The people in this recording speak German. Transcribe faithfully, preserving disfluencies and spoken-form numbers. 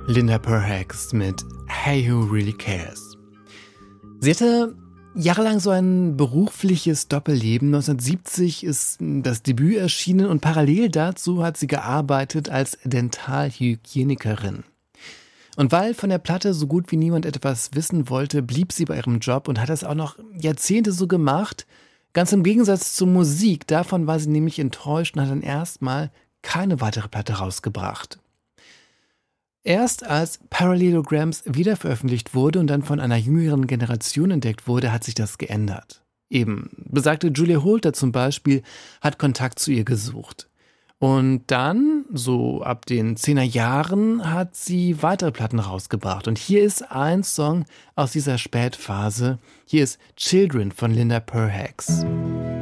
Linda Perhacs mit Hey Who Really Cares. Sie hatte jahrelang so ein berufliches Doppelleben. neunzehnhundertsiebzig ist das Debüt erschienen und parallel dazu hat sie gearbeitet als Dentalhygienikerin. Und weil von der Platte so gut wie niemand etwas wissen wollte, blieb sie bei ihrem Job und hat das auch noch Jahrzehnte so gemacht. Ganz im Gegensatz zur Musik, davon war sie nämlich enttäuscht und hat dann erstmal keine weitere Platte rausgebracht. Erst als Parallelograms wiederveröffentlicht wurde und dann von einer jüngeren Generation entdeckt wurde, hat sich das geändert. Eben, besagte Julia Holter zum Beispiel hat Kontakt zu ihr gesucht. Und dann, so ab den zehner Jahren, hat sie weitere Platten rausgebracht. Und hier ist ein Song aus dieser Spätphase. Hier ist Children von Linda Perhacs.